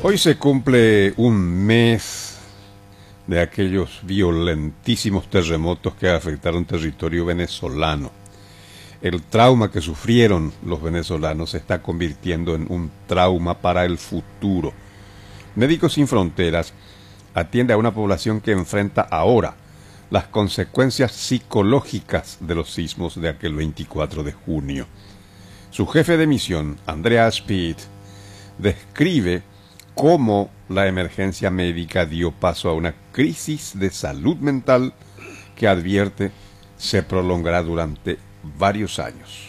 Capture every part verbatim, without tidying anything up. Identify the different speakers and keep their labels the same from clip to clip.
Speaker 1: Hoy se cumple un mes de aquellos violentísimos terremotos que afectaron territorio venezolano. El trauma que sufrieron los venezolanos se está convirtiendo en un trauma para el futuro. Médicos Sin Fronteras atiende a una población que enfrenta ahora las consecuencias psicológicas de los sismos de aquel veinticuatro de junio. Su jefe de misión, Andrea Speed, describe cómo la emergencia médica dio paso a una crisis de salud mental que advierte se prolongará durante varios años.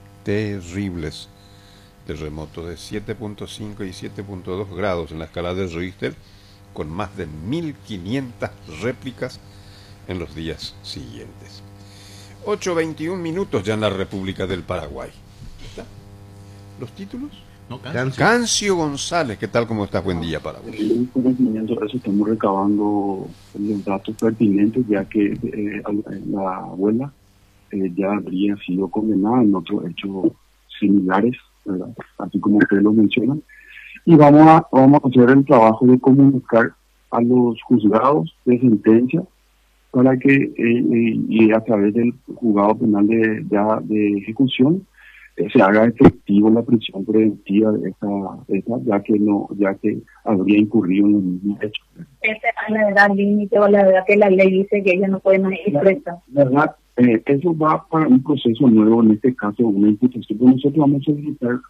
Speaker 1: Terribles terremotos de siete punto cinco y siete punto dos grados en la escala de Richter, con más de mil quinientas réplicas en los días siguientes. ocho veintiún minutos ya en la República del Paraguay. ¿Está? ¿Los títulos?
Speaker 2: No, Cancio.
Speaker 1: Cancio González, ¿qué tal? ¿Cómo estás? Buen día para vos.
Speaker 3: En conocimiento de eso estamos recabando los datos pertinentes, ya que eh, la abuela eh, ya habría sido condenada en otros hechos similares, ¿verdad? Así como ustedes lo mencionan. Y vamos a, vamos a hacer el trabajo de comunicar a los juzgados de sentencia para que eh, eh, y a través del juzgado penal de, ya de ejecución eh, se haga efectivo la prisión preventiva de esta, esta ya que no ya que habría incurrido en el mismo hecho.
Speaker 4: ¿Esa es la edad límite o la edad que la ley dice que ella no puede ir presa?
Speaker 3: ¿Verdad? Eh, eso va para un proceso nuevo, en este caso una imputación. Pero nosotros vamos a solicitar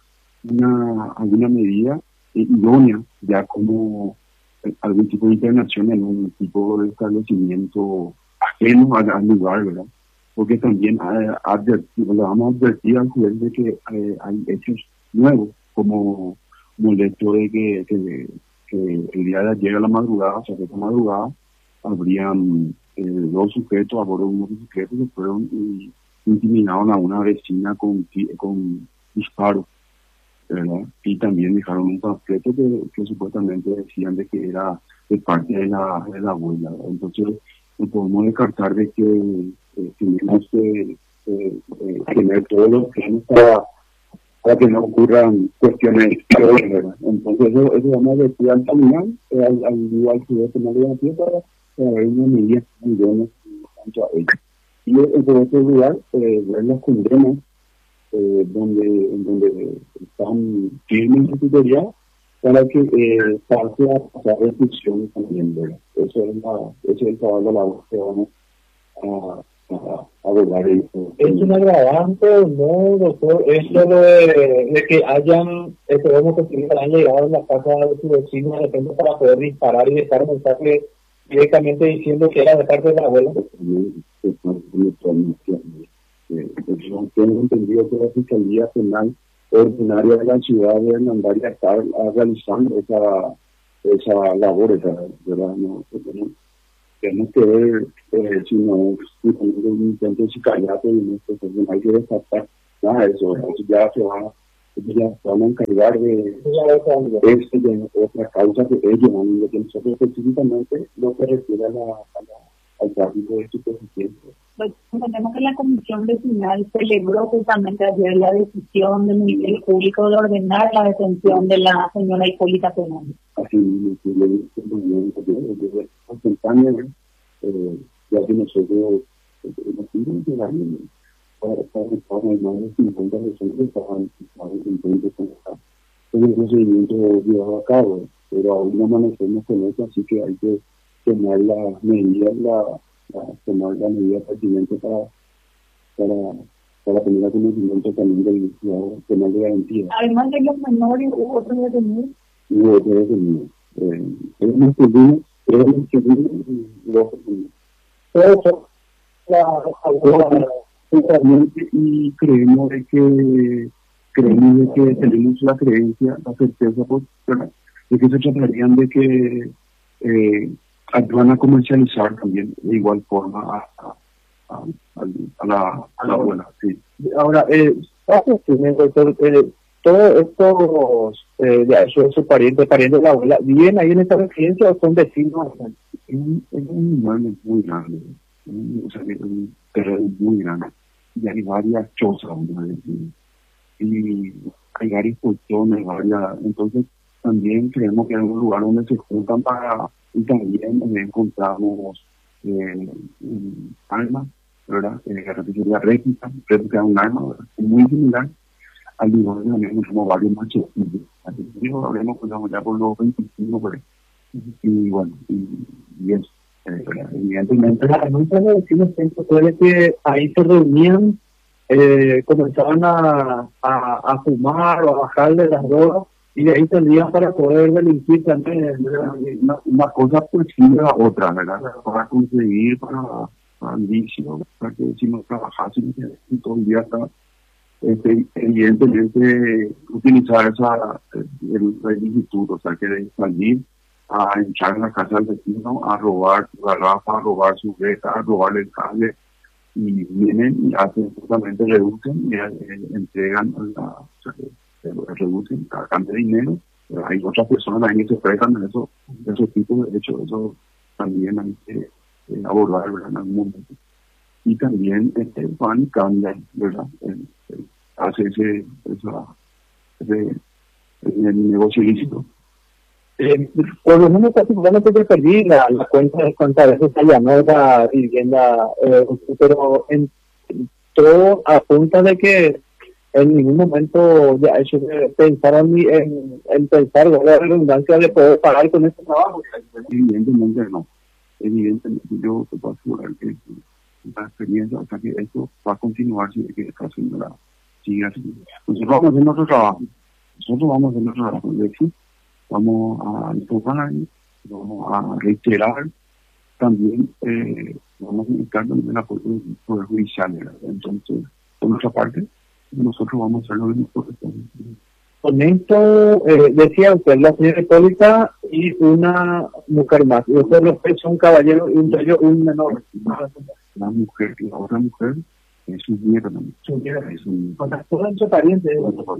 Speaker 3: una, alguna medida eh, idónea, ya como eh, algún tipo de internación en un tipo de establecimiento ajeno al, al lugar, ¿verdad? Porque también eh, advertir, le vamos a advertir al juez de que eh, hay hechos nuevos, como, como el hecho de que, que, que el día de ayer a la madrugada, o sea, que a la madrugada, habrían eh, dos sujetos a bordo de unos sujetos que fueron y intimidaron a una vecina con, con disparos, ¿verdad? Y también dejaron un panfleto que, que supuestamente decían de que era de parte de la, de la abuela, ¿verdad? Entonces no podemos descartar de que eh, tenemos que eh, eh, tener todos los planes para, para que no ocurran cuestiones peores, ¿verdad? Entonces eso, eso vamos a decir al caminar, eh, al, al igual que el penal de la tierra, para, para ver una medida muy buena en cuanto a ello. Y en segundo lugar, eh, ver las condenas eh, donde, en donde están firmes en su tutoría, para que eh, pase a pasar reflexión también, ¿verdad? Eso es, la, eso es el trabajo de la voz que vamos a, a, a abordar.
Speaker 5: ¿Es un agravante, no, doctor? Esto de, de que hayan, esperemos que sí, hayan llegado en la casa de su vecino de repente para poder disparar y dejar un mensaje directamente diciendo que era de parte de la abuela?
Speaker 3: Yo tengo entendido que la Fiscalía Penal Ordinaria de la ciudad de Hernandarias está realizando esa esa labor, esa, ¿verdad? No, no, tenemos que ver eh, si no es un intento de sicariato y no, pues, no hay que descartar nada de eso. Entonces ya se va, ya se van a encargar de, de este y de otra causa que ellos van, de que nosotros específicamente lo que refiere a la, a la, al tráfico de estupefacientes.
Speaker 4: Pues entendemos que la Comisión Vecinal celebró justamente ayer la decisión del Ministerio Público de ordenar la detención de la señora Hipólita Penal.
Speaker 3: Así mismo, que le dije también, desde la campaña, eh, ya que nosotros nos pidimos que la para estar en más de cincuenta personas que estaban intentando con el procedimiento llevado a cabo, pero aún no amanecemos con eso, así que hay que tomar las medidas, la a tomar la medida pertinente para, para, para tener el conocimiento también del juzgado penal de garantía.
Speaker 4: Además de los menores, hubo otros detenidos.
Speaker 3: Hubo otros detenidos. Eh, hemos tenido, hemos tenido dos detenidos. Pero eso, la, y creemos de que, creemos de que tenemos la creencia, la certeza, pues, de que se tratarían de que eh, van a comercializar también de igual forma a, a, a, a la a la abuela, sí.
Speaker 5: Ahora, eh, doctor, eh, todos estos eh, de su, su pariente, pariente de la abuela, ¿viven ahí en esta residencia o son vecinos?
Speaker 3: Es un, es un inmueble muy grande, un, o sea, es un terreno muy grande, y hay varias chozas, vamos a decir, y hay varios portones, varias, entonces también creemos que es un lugar donde se juntan para, y también eh, encontramos eh, armas, ¿verdad? Eh, que sería réplica, réplica de un arma, ¿verdad? Muy similar al lugar donde también encontramos varios machos. Así que digo, hablemos pues, ya por los veinticinco, por ahí. Y bueno, y, y eso. Eh, evidentemente
Speaker 5: la renuncia de vecinos fue que ahí se reunían, eh, comenzaban a, a, a fumar o a bajarle las drogas y de ahí salían para poder delinquir también.
Speaker 3: Una, una cosa pues sigue a la otra, ¿verdad? Para conseguir, para, para el vicio, para que si no trabajásemos todo el día está, este, evidentemente utilizar esa el, el instituto, o sea que de salir a entrar en la casa del vecino, a robar su garrafa, a robar su reja, a robarle el cable, y vienen y hacen justamente, reducen y eh, entregan, la, o sea, eh, reducen a cambio de dinero. Pero hay otras personas también que se prestan en eso, de esos tipos de hechos, eso también hay que eh, abordar, ¿verdad? En algún momento. Y también este, van y cambian, ¿verdad? El, el, hace ese, esa, ese el, el negocio ilícito.
Speaker 5: Eh, por lo menos particularmente yo perdí la, la cuenta de cuántas veces se llamó esa vivienda, eh, pero en, todo apunta de que en ningún momento ya eso pensaron en, en pensar la redundancia de poder parar con este trabajo.
Speaker 3: Evidentemente no, evidentemente yo te puedo asegurar que la experiencia, o sea que esto va a continuar si es que está haciendo la sigue así. Nosotros vamos a hacer nuestro trabajo, nosotros vamos a hacer nuestro trabajo, de hecho vamos a informar, vamos a reiterar, también eh, vamos a indicar también el apoyo del Poder Judicial, ¿verdad? Entonces, por nuestra parte, nosotros vamos a hacer lo que nos corresponde.
Speaker 5: Con esto, eh, decía usted, la señora Hipólita y una mujer más, y usted los es un caballero y un, un menor.
Speaker 3: La mujer, la otra mujer es su nieta también.
Speaker 5: Su nieta.
Speaker 3: Es un...
Speaker 5: O sea, todos son parientes.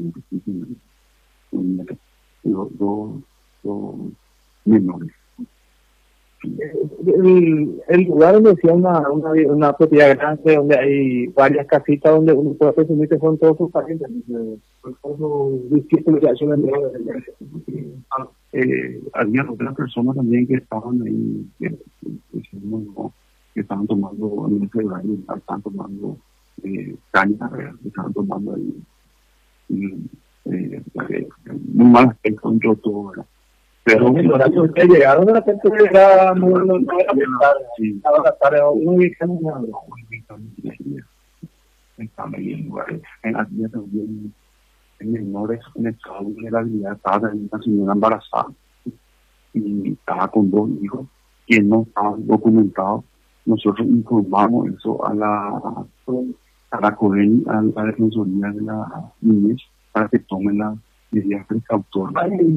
Speaker 3: Los dos menores.
Speaker 5: El, el lugar donde decía una, una, una propiedad grande donde hay varias casitas donde uno puede presumir que son todos sus parientes, todos sus discípulos que hacen el
Speaker 3: eh, había otras personas también que estaban ahí, que, que, que estaban tomando en ese horario, estaban tomando eh, caña, que estaban tomando ahí. Y, Eh, eh, muy mal aspecto yo todo, ¿verdad? Pero
Speaker 5: el horario que llegaron de repente era muy no era muy tarde, a la tarde muy
Speaker 3: estaba ahí en lugares en las vías también en menores en estado de vulnerabilidad, estaba también una señora embarazada y estaba con dos hijos que no estaban documentados. Nosotros informamos eso a la a la CODENI, a la Defensoría de la Niñez, para que tomen las medidas precautorias.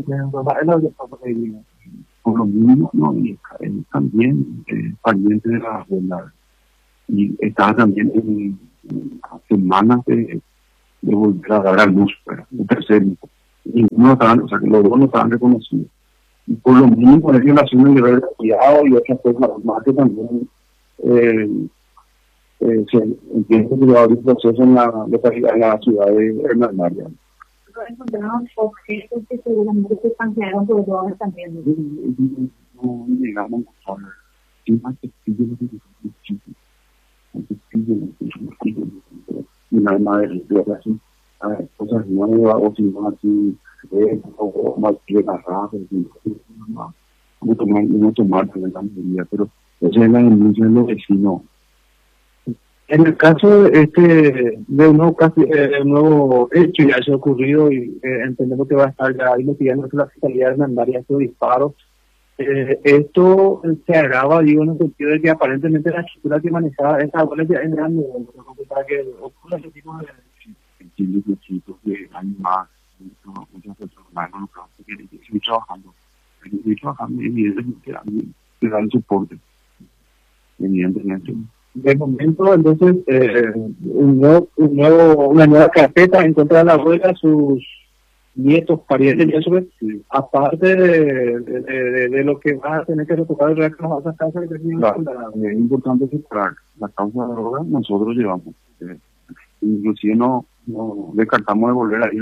Speaker 3: Por lo mismo, no, y él también eh, pariente de la abuela. Y estaba también en, en semanas de, de volver a dar a luz, para un tercer hijo. Y no estaban, o sea, que los dos no estaban reconocidos. Y por lo mismo, la violación del deber de cuidado y otras cosas más que también eh, eh, se entiende que va a haber un proceso en la localidad, en la ciudad de Hernán María.
Speaker 4: Encontramos objetos que seguramente se canjearon por drogas también.
Speaker 3: No llegamos a ver qué más testigos de muchísimo. Testigos de un arma de riesgo así, cosas nuevas o si no así, o más bien agarradas, no tomar, no tomar también la medida, pero esa es la denuncia de los vecinos.
Speaker 5: En el caso este de un nuevo, casi, eh, un nuevo hecho ya se ha ocurrido y eh, entendemos que va a estar ya investigando la Fiscalía de Hernandaria estos disparos. Eh, esto se agrava, digo, en el sentido de que aparentemente la estructura que manejaba esa abuela ya es grande, para que ocurra ese tipo de...
Speaker 3: En Chile, los chicos que hay más, muchas personas que estoy trabajando. Estoy trabajando y evidentemente a mí me dan soporte. Evidentemente.
Speaker 5: De momento, entonces, eh, un nuevo, un nuevo, una nueva carpeta en contra de la abuela, sus nietos, parientes, y eso, sí. Aparte de, de, de, de lo que va a tener que retocar el real que nos va a sacar,
Speaker 3: claro, es importante separar la causa de droga, nosotros llevamos. Eh, inclusive no, no descartamos de volver a ir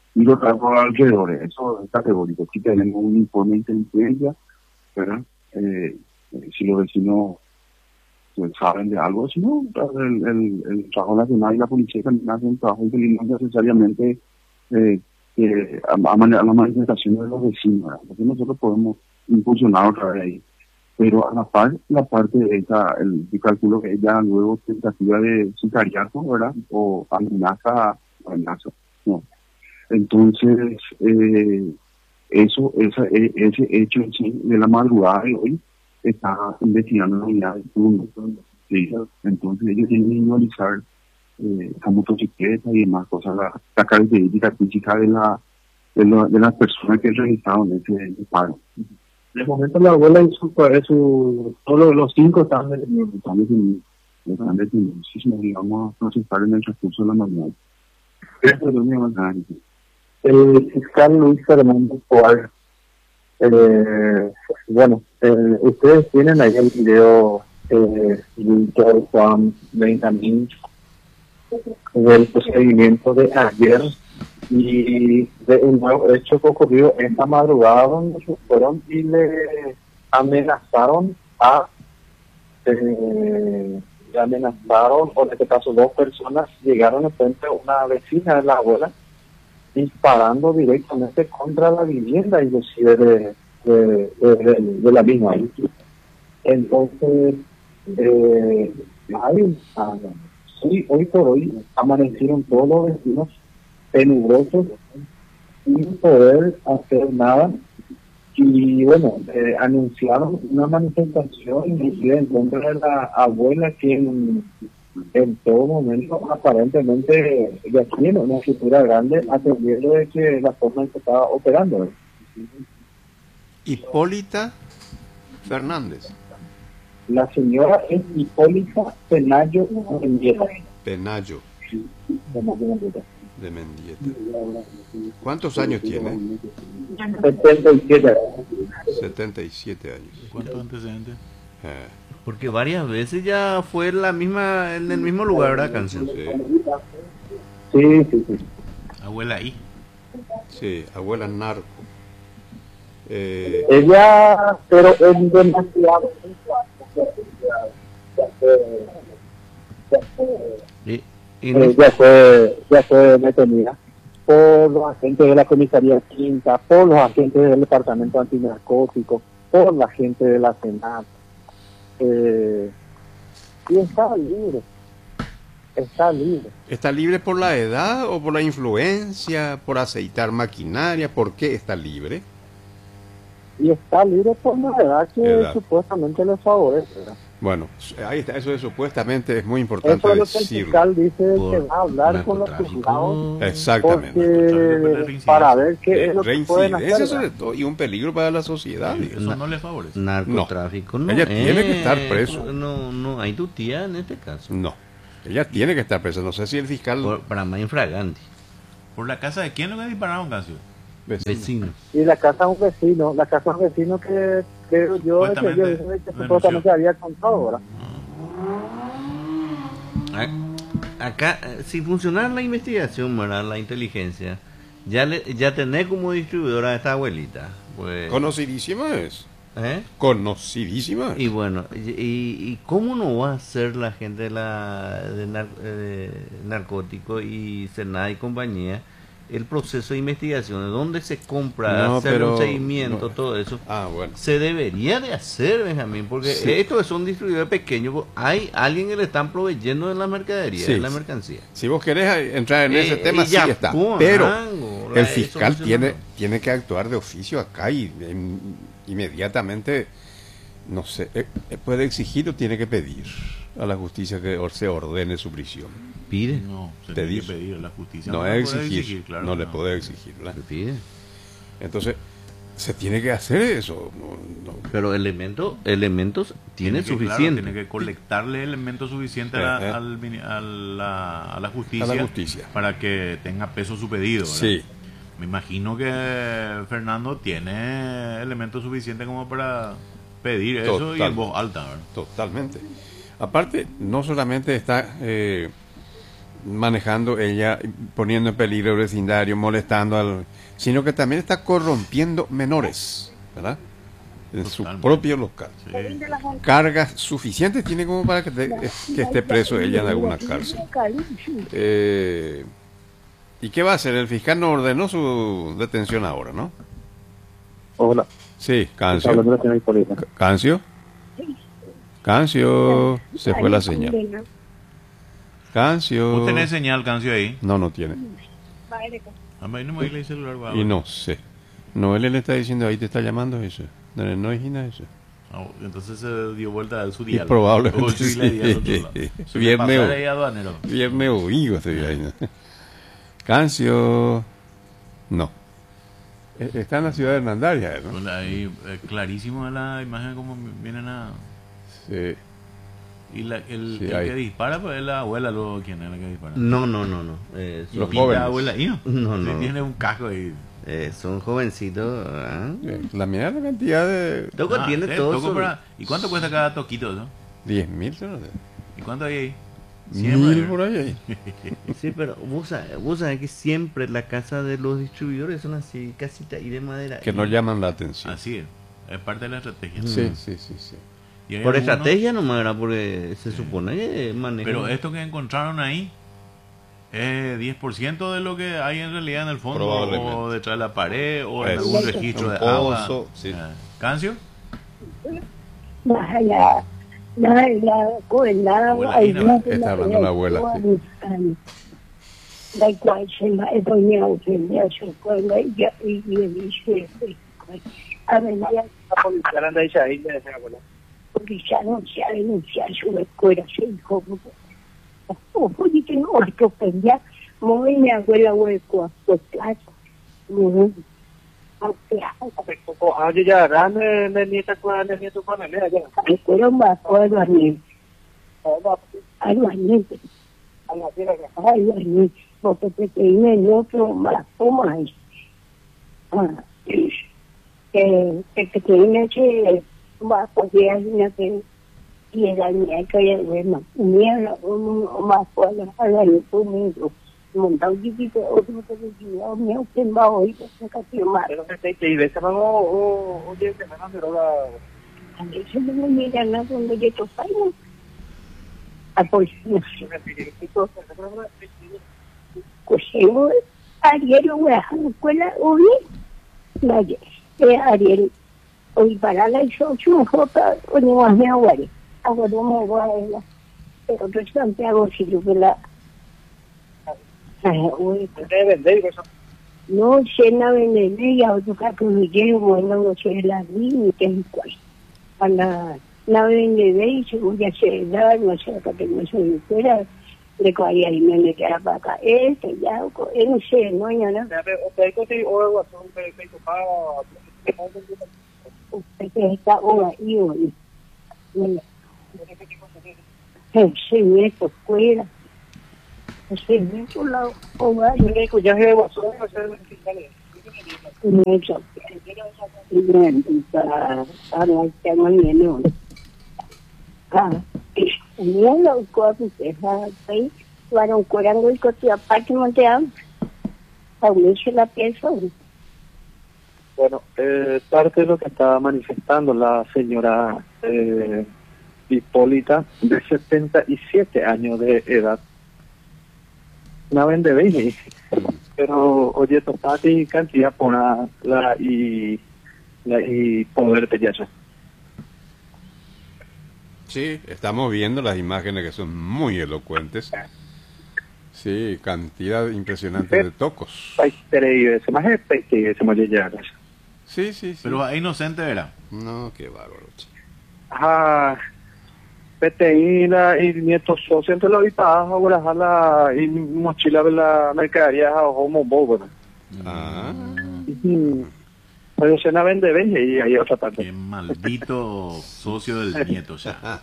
Speaker 3: y los trabajos alrededor. Eso es categórico. Si tenemos un informe de inteligencia, ¿verdad? Eh, si los vecinos pues, saben de algo, si no, el, el, el trabajo nacional y la policía también hacen un trabajo de inteligencia necesariamente eh, eh, a, a, a la manifestación de los vecinos, ¿verdad? Porque nosotros podemos impulsionar otra vez ahí. Pero a la par, la parte de esa, el, yo calculo que ella luego tentativa de sicariato, ¿verdad? O amenaza, amenaza, no. Entonces, eh, eso, esa, e, ese hecho en sí de la madrugada de hoy está investigando la unidad de turno. ¿Sí? Entonces ellos tienen que individualizar eh, esa motocicleta y demás cosas, la, la característica física de la de, la, de las personas que registraron ese, ese paro.
Speaker 5: De momento la abuela y su, su todos los cinco están detenidos.
Speaker 3: Están detenidos, están detenidos. Sí, sí, vamos a procesar en el transcurso de la mañana. Esto es lo único que me
Speaker 5: El fiscal Luis Fernando Escobar, eh, bueno, eh, ustedes tienen ahí el video eh, de Juan Benjamín del procedimiento de ayer y de un nuevo hecho que ocurrió esta madrugada donde se fueron y le amenazaron a eh, le amenazaron, o en este caso dos personas llegaron de frente a una vecina de la abuela disparando directamente contra la vivienda inclusive de, de, de, de, de la misma. Entonces eh, hay, ah, sí, hoy por hoy amanecieron todos los vecinos penumbrosos sin poder hacer nada y bueno, eh, anunciaron una manifestación inclusive en contra de la abuela quien en todo momento aparentemente ya tiene una estructura grande atendiendo de que la forma en que estaba operando. ¿eh?
Speaker 1: Hipólita Fernández.
Speaker 5: La señora es Hipólita Penayo Mendieta.
Speaker 1: Penayo de Mendieta. ¿Cuántos años tiene?
Speaker 5: setenta y siete.
Speaker 1: setenta y siete años.
Speaker 2: ¿Cuántos antecedentes?
Speaker 1: Eh.
Speaker 6: Porque varias veces ya fue la misma, en el mismo lugar, ¿verdad, canción?
Speaker 1: Sí.
Speaker 5: Sí, sí, sí.
Speaker 2: Abuela ahí.
Speaker 1: Sí, abuela narco. Eh,
Speaker 5: Ella, pero es demasiado.
Speaker 6: Y, y
Speaker 5: Eh,
Speaker 6: no-
Speaker 5: ya fue, ya fue detenida por los agentes de la comisaría quinta, por los agentes del departamento antinarcótico, por la gente de la Senat. Eh, y está libre, está libre.
Speaker 1: ¿Está libre por la edad o por la influencia, por aceitar maquinaria? ¿Por qué está libre?
Speaker 5: Y está libre por la edad que
Speaker 1: Edad.
Speaker 5: supuestamente le favorece. ¿verdad?
Speaker 1: Bueno, ahí está, eso es supuestamente es muy importante
Speaker 5: Eso es lo que el
Speaker 1: decirlo.
Speaker 5: fiscal dice
Speaker 6: Por
Speaker 5: que va a hablar con los
Speaker 6: narcotráfico.
Speaker 5: juzgados
Speaker 1: Exactamente.
Speaker 5: porque, para ver qué es lo que pueden
Speaker 1: Reincidencia
Speaker 5: hacer.
Speaker 1: sobre
Speaker 5: ¿verdad?
Speaker 1: todo y un peligro para la sociedad.
Speaker 2: Sí,
Speaker 1: digamos.
Speaker 2: eso no le favorece.
Speaker 6: narcotráfico, no.
Speaker 1: Ella tiene que estar
Speaker 6: eh,
Speaker 1: preso.
Speaker 6: No, no, hay tu tía en este caso.
Speaker 1: No, ella tiene que estar presa. No sé si el fiscal
Speaker 6: Por- para más infragante.
Speaker 2: ¿Por la casa de quién lo que dispararon, Casio?
Speaker 1: vecino.
Speaker 6: Vecino.
Speaker 5: Y la casa de un vecino, la casa de un vecino que creo yo que
Speaker 2: Supuestamente
Speaker 5: ellos dicen que
Speaker 2: denunció.
Speaker 5: supuestamente había contado, ¿verdad?
Speaker 6: A- Acá, eh, si funcionara la investigación, ¿verdad? La inteligencia, ya le, ya tenés como distribuidora a esta abuelita. Pues,
Speaker 1: Conocidísima es.
Speaker 6: ¿eh?
Speaker 1: Conocidísima.
Speaker 6: Y bueno, y, y- y cómo no va a ser la gente de la de nar- eh, narcótico y Senada y compañía el proceso de investigación, de dónde se compra,
Speaker 1: No,
Speaker 6: hacer
Speaker 1: pero-
Speaker 6: un seguimiento,
Speaker 1: no.
Speaker 6: todo eso.
Speaker 1: Ah, bueno.
Speaker 6: Se debería de hacer, Benjamín, porque
Speaker 1: Sí.
Speaker 6: estos son distribuidores pequeños. Hay alguien que le están proveyendo de la mercadería,
Speaker 1: Sí.
Speaker 6: de la mercancía.
Speaker 1: Si vos querés entrar en
Speaker 6: Eh,
Speaker 1: ese tema,
Speaker 6: y
Speaker 1: sí
Speaker 6: ya,
Speaker 1: está.
Speaker 6: pum,
Speaker 1: Pero
Speaker 6: rango,
Speaker 1: el
Speaker 6: eso
Speaker 1: fiscal
Speaker 6: funcionó.
Speaker 1: tiene, tiene que actuar de oficio acá y em, inmediatamente, no sé, eh, eh, puede exigir o tiene que pedir a la justicia que or- se ordene su prisión.
Speaker 6: Pide,
Speaker 2: No, se
Speaker 1: Te
Speaker 2: tiene que
Speaker 1: dice.
Speaker 2: pedir a la justicia.
Speaker 1: No
Speaker 2: le
Speaker 1: es
Speaker 2: puede
Speaker 1: exigir,
Speaker 2: claro
Speaker 1: no
Speaker 2: que
Speaker 1: le puede exigir. ¿verdad?
Speaker 6: se pide.
Speaker 1: Entonces, se tiene que hacer eso. No, no.
Speaker 6: Pero elementos, elementos tiene,
Speaker 2: que, claro,
Speaker 6: suficiente.
Speaker 2: tiene que colectarle elementos suficientes a, la,
Speaker 1: Eh, eh.
Speaker 2: al mini- a la, a la justicia,
Speaker 1: A la justicia.
Speaker 2: para que tenga peso su pedido. ¿verdad?
Speaker 1: Sí,
Speaker 2: Me imagino que Fernando tiene elementos suficientes como para pedir eso y
Speaker 1: Total.
Speaker 2: en voz alta. ¿verdad?
Speaker 1: totalmente. Aparte, no solamente está eh, manejando ella, poniendo en peligro el vecindario, molestando al, sino que también está corrompiendo menores, ¿verdad? En su
Speaker 2: Totalmente.
Speaker 1: propio local.
Speaker 2: Sí.
Speaker 1: Cargas suficientes tiene como para que, te- que esté preso ella en alguna cárcel. Eh, ¿Y qué va a hacer? El fiscal no ordenó su detención ahora, ¿no?
Speaker 5: Hola,
Speaker 1: Sí,
Speaker 5: está hablando
Speaker 1: Cancio.
Speaker 5: la señora Hipólita.
Speaker 1: Cancio. Cancio. Se fue la señal. Cancio.
Speaker 2: ¿Vos tenés señal, Cancio, ahí?
Speaker 1: No, no tiene.
Speaker 2: A mí no me oí el celular, va.
Speaker 1: Y no sé. No, él le está diciendo, ahí te está llamando eso. No, no imagina eso.
Speaker 2: Ah, entonces se dio vuelta a su
Speaker 1: Y
Speaker 2: dial.
Speaker 1: probablemente
Speaker 2: O sí le di al otro lado.
Speaker 1: sí.
Speaker 2: Se
Speaker 1: Bien
Speaker 2: le
Speaker 1: meo.
Speaker 2: pasara ahí a aduanero.
Speaker 1: Bien me oigo este ahí, ¿no? Cancio. No. Eh, Está en la ciudad de Hernandaria, ¿no?
Speaker 2: Pues ahí, eh, clarísimo la imagen como vienen a...
Speaker 1: Sí.
Speaker 2: Y la, el,
Speaker 1: Sí,
Speaker 2: el
Speaker 1: ahí.
Speaker 2: que dispara, pues es la abuela, luego, ¿quién es la que dispara?
Speaker 6: No, no, no, no. Eh, son,
Speaker 1: Los
Speaker 2: Pinta
Speaker 1: jóvenes.
Speaker 2: abuela ahí, ¿no?
Speaker 6: No,
Speaker 2: Sí,
Speaker 6: no.
Speaker 2: tiene un casco ahí.
Speaker 6: eh, son jovencitos. ¿ah?
Speaker 1: Eh, La mía la cantidad de
Speaker 6: Toco
Speaker 2: Ah,
Speaker 6: tiene
Speaker 2: eh,
Speaker 6: todo.
Speaker 2: toco
Speaker 6: su-
Speaker 2: para- ¿Y cuánto cuesta cada toquito, no?
Speaker 1: diez mil, ¿no?
Speaker 2: ¿Y cuánto hay ahí?
Speaker 1: Mil por ahí. ahí.
Speaker 6: Sí, pero vos sabés, vos sabés que siempre la casa de los distribuidores son así, casitas y de madera.
Speaker 1: Que
Speaker 6: y-
Speaker 1: no llaman la atención.
Speaker 2: Así es. Es parte de la estrategia.
Speaker 1: Sí, sí, sí, sí.
Speaker 2: Y hay
Speaker 6: Por
Speaker 2: algunos-
Speaker 6: estrategia nomás era porque se supone que manejan.
Speaker 2: Pero esto que encontraron ahí es diez por ciento de lo que hay en realidad en el fondo,
Speaker 1: Probablemente.
Speaker 2: o detrás de la pared, o en
Speaker 1: Eso.
Speaker 2: algún registro
Speaker 1: Un
Speaker 2: de
Speaker 1: pozo,
Speaker 2: agua.
Speaker 1: sí.
Speaker 2: Eh, ¿Cancio?
Speaker 4: la la la la coelada
Speaker 2: Abuela
Speaker 4: hay
Speaker 2: Ina,
Speaker 4: una de
Speaker 1: está
Speaker 4: las
Speaker 1: hablando la abuela,
Speaker 4: sí. La cual se la he doñado que me hace escuela y ya y y el dice a ver ya
Speaker 5: La policía anda ahí, ahí, le decía, abuela.
Speaker 4: porque ya no se ha denunciado su escuela se dijo o puede que no ortopedia muy mi abuela hueco pues claro muy
Speaker 5: Ah, yo ya, dame, me nieta con el nieto con el ya.
Speaker 4: fueron bajo albañil albañil albañil porque te tiene el otro más como ahí ah que que que tiene que va porque hay una que y era mía que era bueno mía un más por la la conmigo montado chiquito otro que decía mío que va hoy que casi más
Speaker 5: Pero que te y ves, vamos, o, oye, que me van a hacer la...
Speaker 4: a mí se me mira nada cuando yo to faino a pues no sé pues yo Ariel voy a la escuela hoy la eh Ariel hoy para la hizo su foto o no más me ahora ahora no voy a ella pero tú Santiago si yo la hoy
Speaker 5: Te vendéis, eso.
Speaker 4: no sé nada de ella o tu caso me llevo no sé la ni que es cual para la vende de y se voy a hacer no sé que tengo soy fuera de cuál ahí me me queda para acá este ya no sé no ya no
Speaker 5: Usted contigo, o algo, un pequeño pago,
Speaker 4: usted que está ahora y hoy ese nieto fuera ese nieto la hogar
Speaker 5: ya se basó, no sé,
Speaker 4: nieto y me para para el tema menor ah mira lo que se hace para un corango y que aparte monteado a unirse la pieza.
Speaker 5: Bueno, eh, parte de lo que estaba manifestando la señora eh, Hipólita, de setenta y siete años de edad. Una vende veinte, pero oye, topati cantidad por la, la y la y poder de yacha.
Speaker 1: Sí, estamos viendo las imágenes que son muy elocuentes. Sí, cantidad impresionante de tocos.
Speaker 5: Paistere se más especie se me llega.
Speaker 1: Sí, sí, sí.
Speaker 2: Pero es inocente, ¿verdad?
Speaker 1: No, qué bárbaro. chico.
Speaker 5: Ajá. Peteína y nietos socios entre los ipas, ahora jala y mochila de la mercadería a homo bobo.
Speaker 1: Ah,
Speaker 5: Pero se la vende veinte y hay otra
Speaker 2: Qué
Speaker 5: parte.
Speaker 2: maldito socio del nieto ya.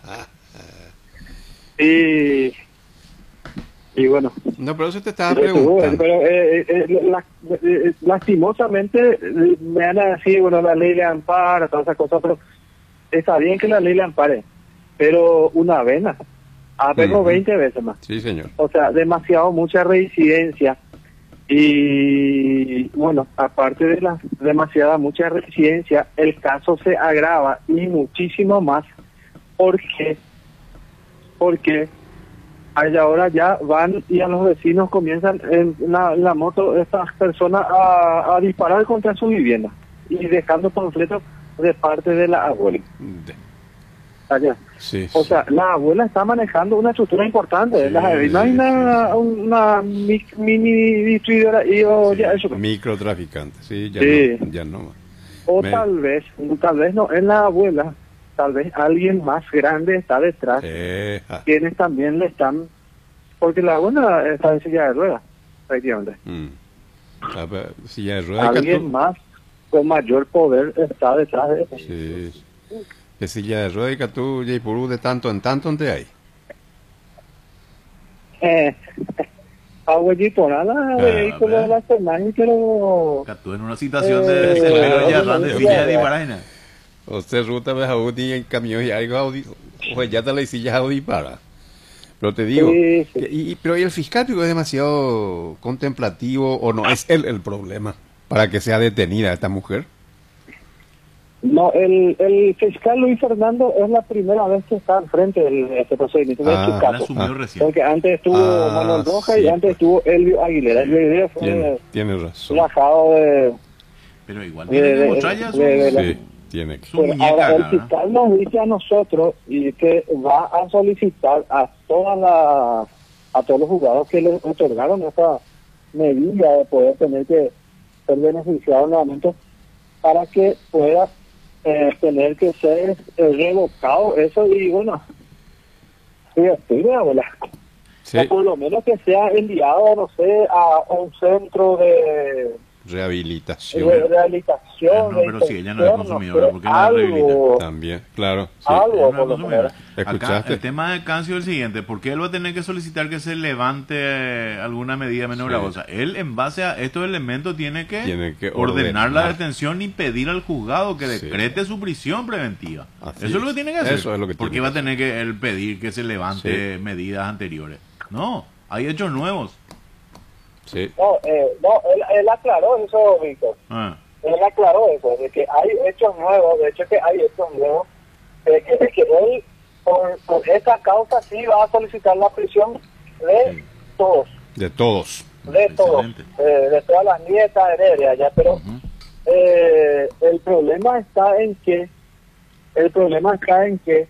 Speaker 5: Y y bueno,
Speaker 1: no, pero eso te estaba
Speaker 5: pero,
Speaker 1: preguntando.
Speaker 5: pero eh, eh, la- eh, lastimosamente eh, me van a decir, bueno, la ley le ampara, todas esas cosas, pero está bien que la ley le ampare, pero una vena, a verlo
Speaker 1: Ujú.
Speaker 5: veinte veces más.
Speaker 1: Sí, señor.
Speaker 5: O sea, demasiado mucha reincidencia. Y bueno, aparte de la demasiada mucha reincidencia, el caso se agrava y muchísimo más porque porque allá ahora ya van y a los vecinos comienzan en la, en la moto estas personas a, a disparar contra su vivienda y dejando panfletos de parte de la abuela.
Speaker 1: De-
Speaker 5: Allá.
Speaker 1: Sí,
Speaker 5: O
Speaker 1: sí.
Speaker 5: sea, la abuela está manejando una estructura importante.
Speaker 1: Sí,
Speaker 5: La- no hay
Speaker 1: sí,
Speaker 5: una,
Speaker 1: sí,
Speaker 5: una mi- mini distribuidora y o
Speaker 1: Sí,
Speaker 5: ya eso.
Speaker 1: microtraficante, sí, ya
Speaker 5: Sí.
Speaker 1: no, ya no más.
Speaker 5: O
Speaker 1: Me-
Speaker 5: tal vez, tal vez no es la abuela, tal vez alguien más grande está detrás,
Speaker 1: Eh, ah,
Speaker 5: quienes también le están, porque la abuela está en silla de ruedas, efectivamente.
Speaker 1: mm. Ah, pero silla de ruedas de
Speaker 5: Alguien
Speaker 1: Catú-
Speaker 5: más con mayor poder está detrás de eso.
Speaker 1: Sí, sí. Que silla de ruedas de Catú, Jaipurú, de tanto en tanto, ¿dónde hay?
Speaker 5: Eh, abuelito, nada,
Speaker 1: Ah,
Speaker 5: vehículo de
Speaker 2: ¿ves?
Speaker 5: la semana, pero...
Speaker 2: Catú en una situación
Speaker 5: Eh,
Speaker 2: de celero
Speaker 5: eh,
Speaker 2: ya ran de
Speaker 5: eh,
Speaker 2: silla de
Speaker 5: eh,
Speaker 2: Ibaraina.
Speaker 1: Usted ruta ves a Udi en camión y algo Audi, o ya te la silla Audi para. Pero te digo,
Speaker 5: Sí, sí.
Speaker 1: que- y, y- pero ¿y el fiscal es demasiado contemplativo o no es él el problema para que sea detenida esta mujer?
Speaker 5: No, el, el fiscal Luis Fernando es la primera vez que está al frente de este procedimiento de
Speaker 1: Ah,
Speaker 5: su
Speaker 2: Él
Speaker 5: caso.
Speaker 2: asumió
Speaker 1: Ah.
Speaker 2: recién.
Speaker 5: Porque antes estuvo
Speaker 1: Ah,
Speaker 5: Manuel Roja
Speaker 1: sí,
Speaker 5: y antes
Speaker 1: pues.
Speaker 5: estuvo Elvio Aguilera. Elvio Aguilera
Speaker 1: Tiene,
Speaker 5: fue
Speaker 1: tiene razón.
Speaker 5: bajado de...
Speaker 2: Pero igual
Speaker 5: de-
Speaker 2: tiene que
Speaker 5: de-
Speaker 2: mostrar ya su,
Speaker 5: de- de la-
Speaker 1: Sí, tiene que.
Speaker 2: su
Speaker 5: Pero
Speaker 2: muñeca.
Speaker 5: ahora el
Speaker 2: acá, ¿no?
Speaker 5: fiscal nos dice a nosotros y que va a solicitar a todas las a todos los juzgados que le otorgaron esta medida de poder tener que ser beneficiado nuevamente para que pueda eh, tener que ser eh, revocado eso y bueno, sí, estoy de abuela.
Speaker 1: Sí,
Speaker 5: O por lo menos que sea enviado, no sé, a un centro de,
Speaker 1: rehabilitación
Speaker 5: de rehabilitación.
Speaker 2: Ah, no,
Speaker 5: de
Speaker 2: pero si ella no es
Speaker 5: inspección,
Speaker 2: consumidora,
Speaker 5: sé,
Speaker 2: ¿por qué la
Speaker 5: algo,
Speaker 1: también, claro. Sí.
Speaker 5: algo,
Speaker 2: Él no es
Speaker 5: por lo
Speaker 2: consumidor.
Speaker 5: menos.
Speaker 2: Acá
Speaker 1: ¿Escuchaste?
Speaker 2: el tema de Cancio es el siguiente: ¿por qué él va a tener que solicitar que se levante eh, alguna medida menos
Speaker 1: Sí.
Speaker 2: gravosa? Él, en base a estos elementos, tiene que,
Speaker 1: Tiene que
Speaker 2: ordenar, la
Speaker 1: ordenar.
Speaker 2: detención y pedir al juzgado que
Speaker 1: Sí.
Speaker 2: decrete su prisión preventiva.
Speaker 1: Así
Speaker 2: Eso es lo que
Speaker 1: es.
Speaker 2: tiene que hacer.
Speaker 1: Eso es lo que
Speaker 2: ¿Por qué
Speaker 1: tiene
Speaker 2: va a
Speaker 1: que
Speaker 2: tener que él pedir que se levante medidas anteriores? No, hay hechos nuevos.
Speaker 1: Sí.
Speaker 5: No, eh, no él, él aclaró eso, Víctor.
Speaker 2: Ah,
Speaker 5: Él aclaró eso, de que hay hechos nuevos, de hecho que hay hechos nuevos, de que, de que él, por, por esta causa, sí va a solicitar la prisión de
Speaker 2: Sí.
Speaker 5: todos,
Speaker 1: De todos.
Speaker 5: de todos,
Speaker 2: Excelente.
Speaker 5: eh, de todas las nietas herederas, ya, pero
Speaker 2: ujú.
Speaker 5: eh, el problema está en que, el problema está en que,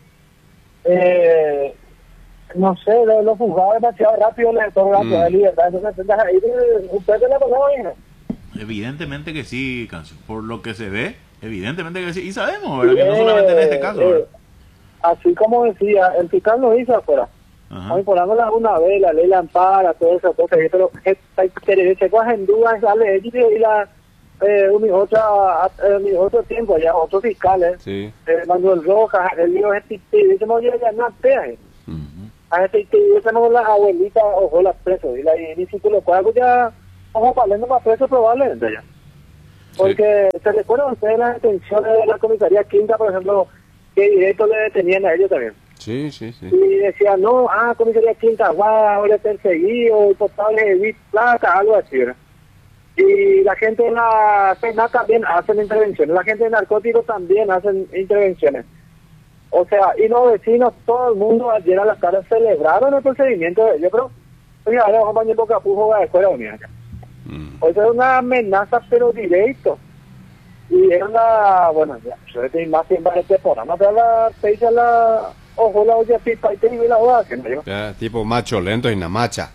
Speaker 5: eh, no sé, los, los juzgados demasiado rápido le otorgan
Speaker 1: Mm.
Speaker 5: la libertad, entonces entonces ahí eh, usted se la pasó bien.
Speaker 2: Evidentemente que sí, Cancio. Por lo que se ve, evidentemente que sí. Y sabemos, ¿verdad? Que no solamente en este caso,
Speaker 5: Eh,
Speaker 2: ¿verdad?
Speaker 5: así como decía, el fiscal lo hizo afuera.
Speaker 2: Ajá.
Speaker 5: Vamos ponándola una vez, la ley la ampara, todas esas cosas, y pero eh, se se coge en duda esa ley y la eh, un, otra, eh, mi otro tiempo ya, otros fiscales,
Speaker 1: Sí.
Speaker 5: eh, Manuel Rojas, el hijo este, dice, no, ya no peaje.
Speaker 1: Ujú.
Speaker 5: A este, dice, no, la abuelita, ojo, las presos, y la y ni si tú lo cuadras, ya, ojo, valiendo más presos probablemente ya. Porque se recuerdan ustedes las detenciones de la comisaría Quinta, por ejemplo, que directo le detenían a ellos también.
Speaker 1: Sí, sí, sí.
Speaker 5: Y decían, no, ah, comisaría Quinta, guau, le perseguido, potable de plata, algo así, ¿verdad? Y la gente de la pena también hacen intervenciones, la gente de narcóticos también hacen intervenciones. O sea, y los vecinos, todo el mundo ayer a las tardes celebraron el procedimiento de ellos, pero, oye, ahora vamos a poner boca pujo a la escuela unida.
Speaker 1: Mm.
Speaker 5: O sea, es una amenaza, pero directo. Y es una, bueno, ya, yo tengo más tiempo en este programa, pero la peixa la, ojo, la olla pipa y te y la hoja, que no yo.
Speaker 1: Ya, tipo macho lento y namacha.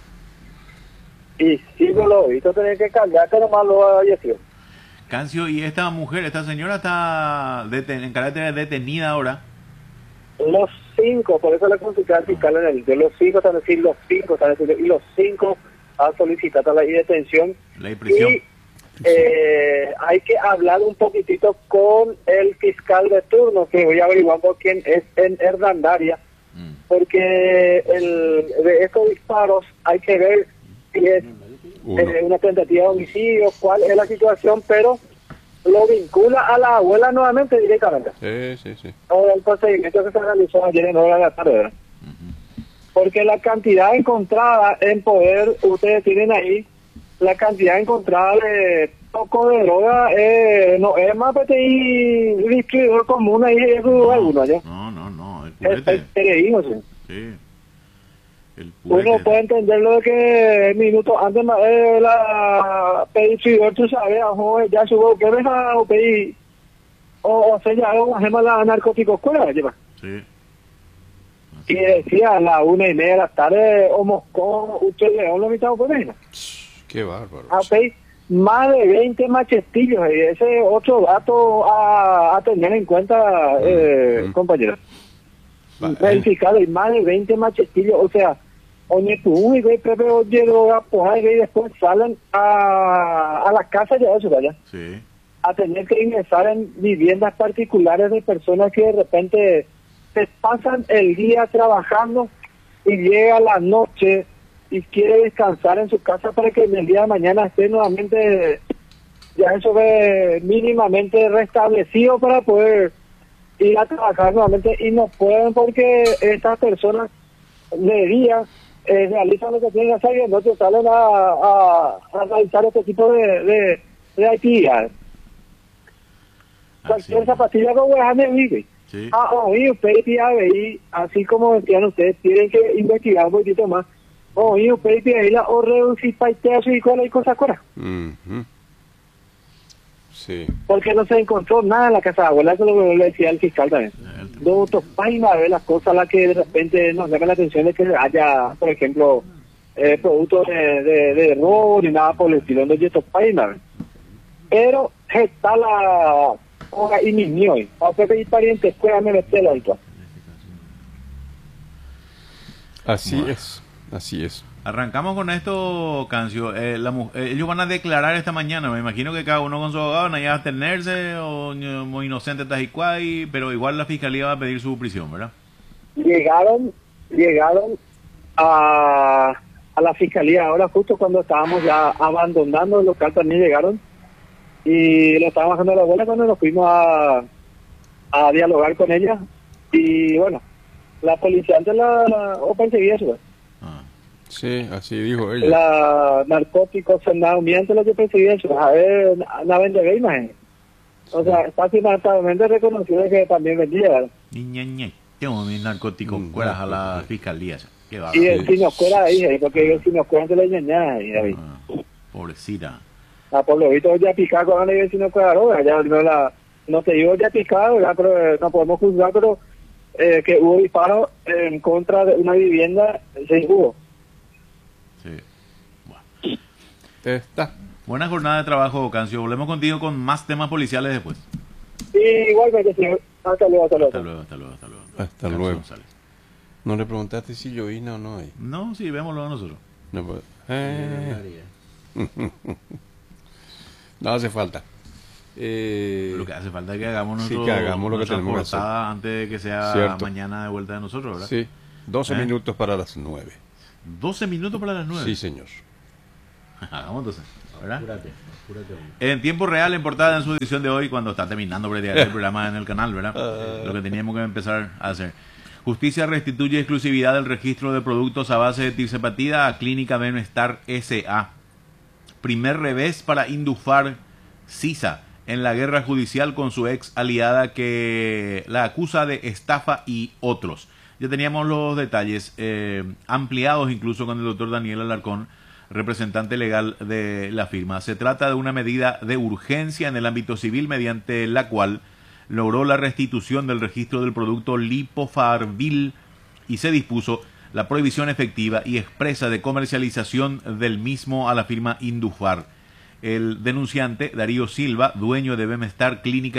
Speaker 5: Y sí, yo lo he visto tener que cambiar, que nomás lo haya sido.
Speaker 2: Cancio, y esta mujer, esta señora está deten- en carácter de detenida ahora.
Speaker 5: Los cinco, por eso le consulté al fiscal en el video, los cinco están decir, los cinco están decir, y los cinco han solicitado la detención.
Speaker 2: La prisión.
Speaker 5: Y eh, hay que hablar un poquitito con el fiscal de turno, que voy a averiguar por quién es en Hernandaria,
Speaker 2: Mm.
Speaker 5: porque el, de estos disparos hay que ver si es
Speaker 1: Uno.
Speaker 5: eh, una tentativa de homicidio, cuál es la situación, pero lo vincula a la abuela nuevamente directamente.
Speaker 1: Sí, sí, sí.
Speaker 5: O el procedimiento que se realizó ayer en hora de la tarde, ¿verdad?
Speaker 2: Ujú.
Speaker 5: porque la cantidad encontrada en poder, ustedes tienen ahí, la cantidad encontrada de poco de droga, eh, no es más P T I distribuidor común ahí, eso
Speaker 2: No,
Speaker 5: alguno, ¿ya?
Speaker 2: no, no, no, el
Speaker 5: Es,
Speaker 2: purete.
Speaker 5: es periodismo, sí.
Speaker 2: Sí. El purete.
Speaker 5: Uno puede entenderlo de que minutos antes eh, la P I distribuidor, tú sabes, ojo, ya subo, ¿qué ves a P I? O, o sea, ya o hacemos la narcóticos escuela, lleva.
Speaker 2: Sí.
Speaker 5: Y decía a la una y media de la tarde, o Moscón, usted León, lo invitamos por ahí.
Speaker 1: Qué bárbaro.
Speaker 5: Ah, ok. Más de veinte machetillos, y ese es otro dato a, a tener en cuenta, eh,
Speaker 1: Mm.
Speaker 5: compañeros.
Speaker 1: Va,
Speaker 5: Verificado, y más de veinte machetillos, o sea, oye, tú, y güey, Pepe, oye, droga, pues, y después salen a, a la casa de eso, vaya,
Speaker 2: Sí.
Speaker 5: a tener que ingresar en viviendas particulares de personas que de repente se pasan el día trabajando y llega la noche y quiere descansar en su casa para que en el día de mañana esté nuevamente, ya eso ve mínimamente restablecido para poder ir a trabajar nuevamente, y no pueden porque estas personas de día eh, realizan lo que tienen que hacer y de noche salen a, a, a realizar este tipo de, de, de actividades. Cualquier
Speaker 2: Así.
Speaker 5: zapatilla con hueá me vive.
Speaker 2: Sí.
Speaker 5: Ah, oye, ustedes ahí, así como decían ustedes, tienen que investigar un poquito más. Oye, ustedes ahí la o reducir paiteas y cola y cosas cosas.
Speaker 1: Ujú. Sí.
Speaker 5: Porque no se encontró nada en la casa de abuela, eso es lo que le decía el fiscal también.
Speaker 2: El-
Speaker 5: Dos páginas de las cosas las que de repente nos llama la atención de que haya, por ejemplo, eh, productos de, de, de robo ni nada por el estilo, no hay estos páginas. Pero está la hora y mi mío, a pedir parientes, cuédame meterlo ahí.
Speaker 1: Así
Speaker 2: Bueno.
Speaker 1: es. Así es.
Speaker 2: Arrancamos con esto, Cancio. Eh, la mu- eh, ellos van a declarar esta mañana. Me imagino que cada uno con su abogado van a ir a tenerse o ño- muy inocente Tajicuay, pero igual la fiscalía va a pedir su prisión, ¿verdad?
Speaker 5: Llegaron, llegaron a, a la fiscalía ahora justo cuando estábamos ya abandonando el local, también llegaron y lo estaban bajando a la abuela cuando nos fuimos a, a dialogar con ella, y bueno, la policía antes la, la o perseguía eso,
Speaker 2: Ah,
Speaker 1: Sí, así dijo ella.
Speaker 5: la narcóticos miente lo que perseguía eso, a ver, la vende imagen, o sea, fácilmente reconocido que también vendía, ¿verdad?
Speaker 2: Ñe, Ñe. Tengo mis narcóticos
Speaker 1: Mm,
Speaker 2: fuera a la
Speaker 1: narcóticos.
Speaker 2: fiscalía. Qué
Speaker 5: Y
Speaker 2: bárbaro.
Speaker 5: el si nos fuera ahí, porque el si nos cuenta la ñaña, y David.
Speaker 2: Ah, pobrecita.
Speaker 5: Ah, por lo visto ya picado con el vecino claro, ya no la, no te digo ya picado, ya, pero eh, no podemos juzgar, pero eh, que hubo disparos en contra de una vivienda, sí hubo.
Speaker 2: Sí. Bueno.
Speaker 1: Está.
Speaker 2: Buena jornada de trabajo, Cancio. Volvemos contigo con más temas policiales después.
Speaker 5: Y igualmente, señor, hasta luego, hasta luego.
Speaker 2: Hasta luego, hasta luego, hasta luego.
Speaker 1: Hasta
Speaker 2: Cancio
Speaker 1: luego.
Speaker 2: González.
Speaker 1: ¿No le preguntaste si llovina o no hay?
Speaker 2: No, sí, vémoslo nosotros.
Speaker 1: No, pues, eh, no hace falta. Eh,
Speaker 2: Lo que hace falta es que hagamos,
Speaker 1: sí,
Speaker 2: nuestro,
Speaker 1: que hagamos lo que
Speaker 2: nuestra
Speaker 1: tenemos que hacer.
Speaker 2: portada antes de que sea
Speaker 1: Cierto.
Speaker 2: mañana de vuelta de nosotros, ¿verdad?
Speaker 1: Sí, doce
Speaker 2: ¿Eh?
Speaker 1: minutos para las nueve.
Speaker 2: doce minutos para las nueve.
Speaker 1: Sí, señor.
Speaker 2: Hagamos entonces, ¿verdad? En tiempo real, en portada en su edición de hoy, cuando está terminando prácticamente el programa en el canal, ¿verdad? Lo que teníamos que empezar a hacer. Justicia restituye exclusividad del registro de productos a base de tirzepatida a Clínica Benestar S A Primer revés para Indufar Sisa en la guerra judicial con su ex aliada que la acusa de estafa y otros. Ya teníamos los detalles eh, ampliados incluso con el doctor Daniel Alarcón, representante legal de la firma. Se trata de una medida de urgencia en el ámbito civil mediante la cual logró la restitución del registro del producto Lipofarvil y se dispuso la prohibición efectiva y expresa de comercialización del mismo a la firma Indufar. El denunciante, Darío Silva, dueño de Bemestar Clínica